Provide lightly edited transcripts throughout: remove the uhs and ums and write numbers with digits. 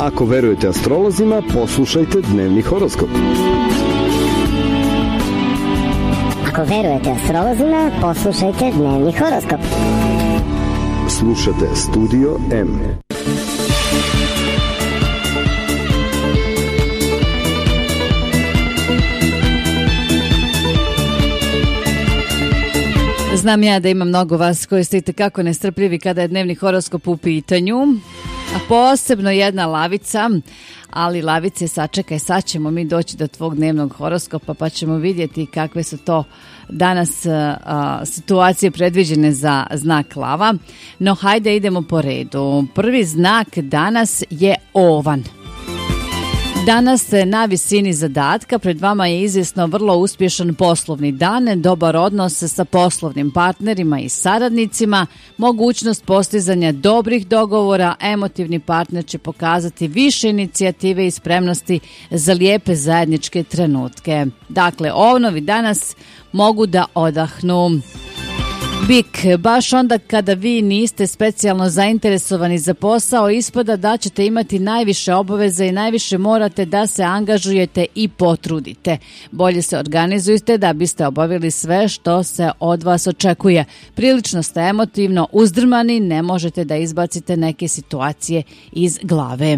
Ako verujete astrolozima, poslušajte dnevni horoskop. Ako verujete astrolozima, poslušajte dnevni horoskop. Slušate Studio M. Znam ja da ima mnogo vas koji ste itekako nestrpljivi kada je dnevni horoskop u pitanju, a posebno jedna Lavica, ali Lavice, sačekaj, sad ćemo mi doći do tvog dnevnog horoskopa pa ćemo vidjeti kakve su to danas situacije predviđene za znak Lava. No hajde idemo po redu. Prvi znak danas je Ovan. Danas ste na visini zadatka, pred vama je izvjesno vrlo uspješan poslovni dan, dobar odnos sa poslovnim partnerima i saradnicima, mogućnost postizanja dobrih dogovora, emotivni partner će pokazati više inicijative i spremnosti za lijepe zajedničke trenutke. Dakle, ovnovi danas mogu da odahnu. Bik, baš onda kada vi niste specijalno zainteresovani za posao, ispada da ćete imati najviše obaveza i najviše morate da se angažujete i potrudite. Bolje se organizujte da biste obavili sve što se od vas očekuje. Prilično ste emotivno uzdrmani, ne možete da izbacite neke situacije iz glave.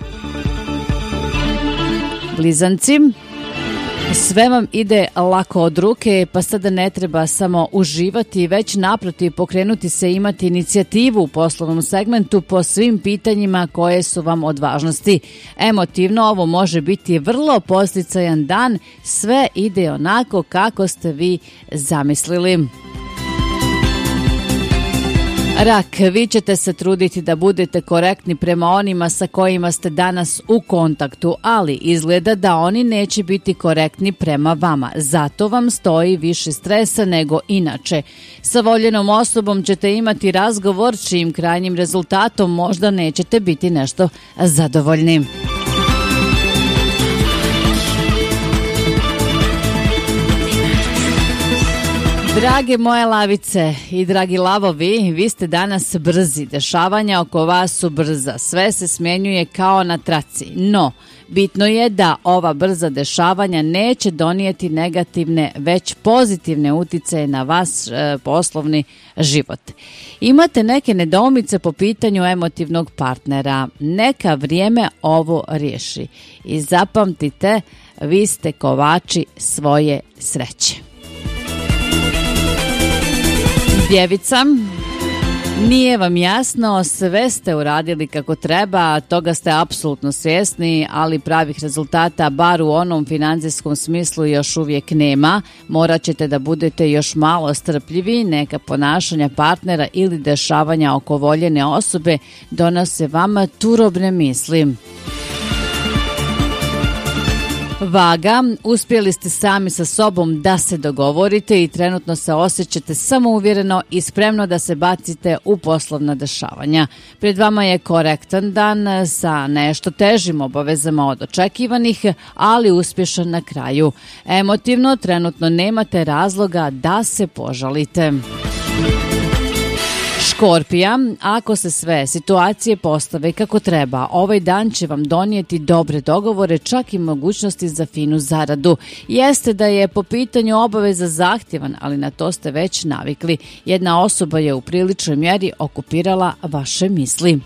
Blizanci, sve vam ide lako od ruke, pa sada ne treba samo uživati, već naprotiv pokrenuti se i imati inicijativu u poslovnom segmentu po svim pitanjima koje su vam od važnosti. Emotivno ovo može biti vrlo posticajan dan, sve ide onako kako ste vi zamislili. Rak, vi ćete se truditi da budete korektni prema onima sa kojima ste danas u kontaktu, ali izgleda da oni neće biti korektni prema vama. Zato vam stoji više stresa nego inače. Sa voljenom osobom ćete imati razgovor čijim krajnjim rezultatom možda nećete biti nešto zadovoljni. Drage moje Lavice i dragi Lavovi, vi ste danas brzi, dešavanja oko vas su brza, sve se smjenjuje kao na traci, no bitno je da ova brza dešavanja neće donijeti negativne, već pozitivne uticaje na vas poslovni život. Imate neke nedoumice po pitanju emotivnog partnera, neka vrijeme ovo riješi i zapamtite, vi ste kovači svoje sreće. Djevica, nije vam jasno, sve ste uradili kako treba, toga ste apsolutno svjesni, ali pravih rezultata, bar u onom financijskom smislu, još uvijek nema. Morat ćete da budete još malo strpljivi, neka ponašanja partnera ili dešavanja oko voljene osobe donose vama turobne misli. Vaga, uspjeli ste sami sa sobom da se dogovorite i trenutno se osjećate samouvjereno i spremno da se bacite u poslovna dešavanja. Pred vama je korektan dan sa nešto težim obavezama od očekivanih, ali uspješan na kraju. Emotivno trenutno nemate razloga da se požalite. Škorpija, ako se sve situacije postave kako treba, ovaj dan će vam donijeti dobre dogovore, čak i mogućnosti za finu zaradu. Jeste da je po pitanju obaveza zahtjevan, ali na to ste već navikli. Jedna osoba je u priličnoj mjeri okupirala vaše misli.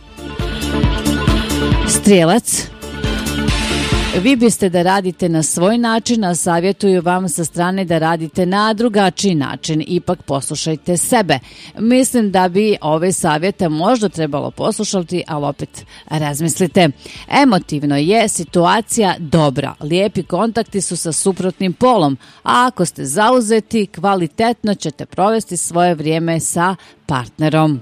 Strijelac, vi biste da radite na svoj način, a savjetuju vam sa strane da radite na drugačiji način. Ipak poslušajte sebe. Mislim da bi ove savjete možda trebalo poslušati, ali opet razmislite. Emotivno je situacija dobra. Lijepi kontakti su sa suprotnim polom, a ako ste zauzeti, kvalitetno ćete provesti svoje vrijeme sa partnerom.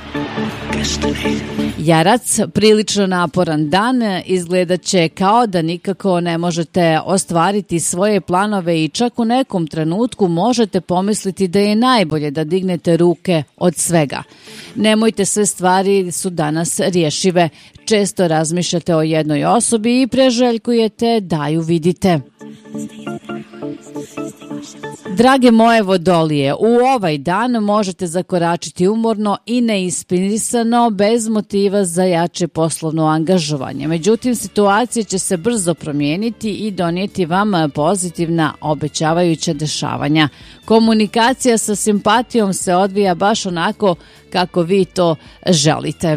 Jarac, prilično naporan dan, izgledat će kao da nikako ne možete ostvariti svoje planove i čak u nekom trenutku možete pomisliti da je najbolje da dignete ruke od svega. Nemojte, sve stvari su danas rješive. Često razmišljate o jednoj osobi i preželjkujete da ju vidite. Drage moje vodolije, u ovaj dan možete zakoračiti umorno i neinspirisano bez motiva za jače poslovno angažovanje. Međutim, situacija će se brzo promijeniti i donijeti vam pozitivna obećavajuća dešavanja. Komunikacija sa simpatijom se odvija baš onako kako vi to želite.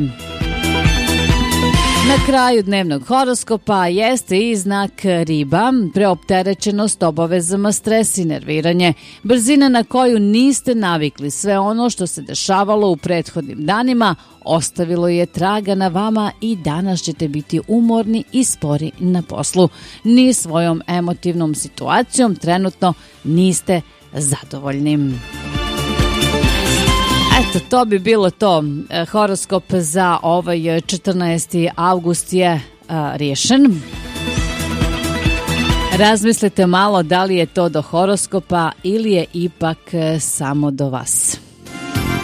Na kraju dnevnog horoskopa jeste i znak riba, preopterećenost obavezama, stres i nerviranje, brzina na koju niste navikli, sve ono što se dešavalo u prethodnim danima ostavilo je traga na vama i danas ćete biti umorni i spori na poslu. Ni svojom emotivnom situacijom trenutno niste zadovoljni. Eto, to bi bilo to. Horoskop za ovaj 14. avgust je riješen. Razmislite malo da li je to do horoskopa ili je ipak samo do vas.